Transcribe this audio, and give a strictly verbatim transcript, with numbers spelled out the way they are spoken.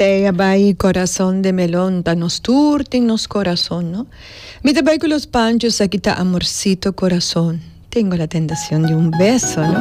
Sei abai corazón de melón, ta nos turten nos corazón, ¿no? Mi te con los panchos, aquí está amorcito corazón. Tengo la tentación de un beso, ¿no?